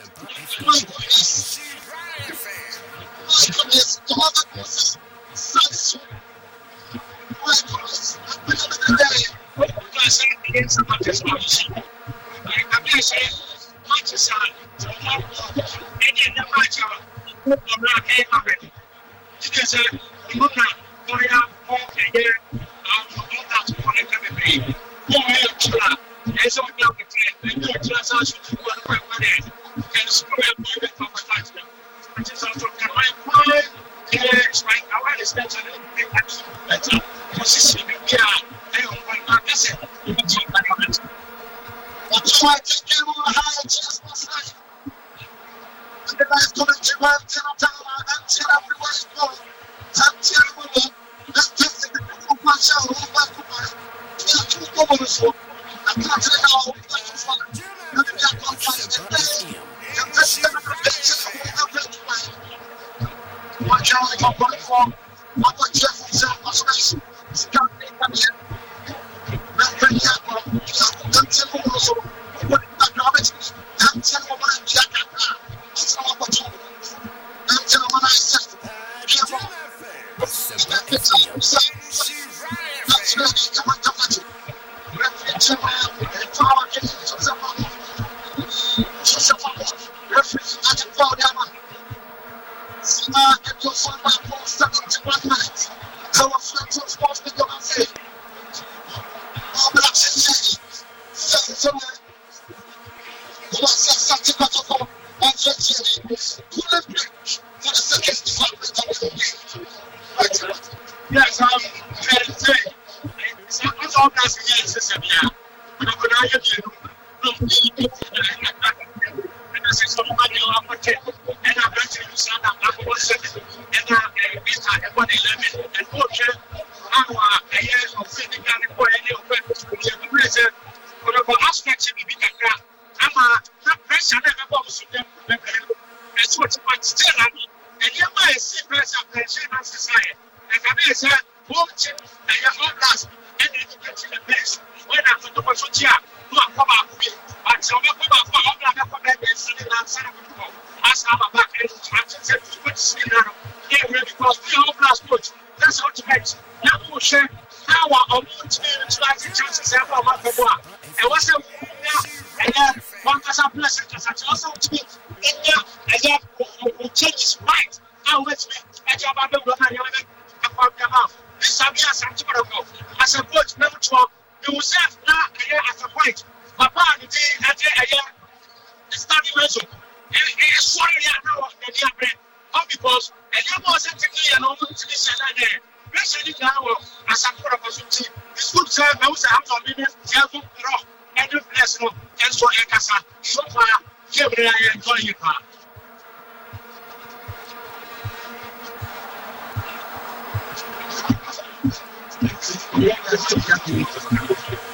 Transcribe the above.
My goodness. My goodness. God is such. My goodness. At the end of the day, I say against the participation. I say, much as I any of the match of Black Hay already. Because you look at Korea, okay, all that's one of the baby. As of now, and your transaction to one and square by the touchdown. Which is also my yes, right now, I understand better position. Yeah, I don't want to miss it. But try to get on high just beside. And the guy's coming to run to the town until everywhere is going. Until let's just watch out. I can't tell you how it's fun. Let me get one time. Watch out, I got one for. I got Jeff himself, observation. He's got me coming in. Let's bring that one. Don't tell me also. What the garbage is. Don't tell me what I'm checking now. That's all I'm watching. Don't tell me what I said. Careful. That's really come on, come on. Yes, it's all that's the system, yeah. But I'm going to give you and I say somebody on my table, and I'm going to use that. I'm going to say, and I'm going to 11 and 4 a year of sitting down and for any offense to the prison. But about aspects of the I'm a pressure never bothers to them. That's what you want to tell me. And you might see pressure and society. And I say, home chip and your home last. And then you get to the best. When I put the person here, you are come out with me. But so I'm come out for all that I come back and sitting outside of the home. As I'm back and I'm to put skin out. Yeah, because we all last coach. That's what you make. Now, we'll share how our own team is like to chances have a month of work. And what's the and then one person blessing because I also to be in there and then will change his mind. Now, let's be at your Bible. This is some tomorrow. As a coach, number 12, you will say now as a point. Papa, the day at a study measure. And it's sorry now that you have read. All because and you was technically an old tradition there. Basically, now as a coach team, this good time, those hands on minutes, tell them rock, and you bless them, and so Ekasa, so far, here we are enjoying it. Yeah,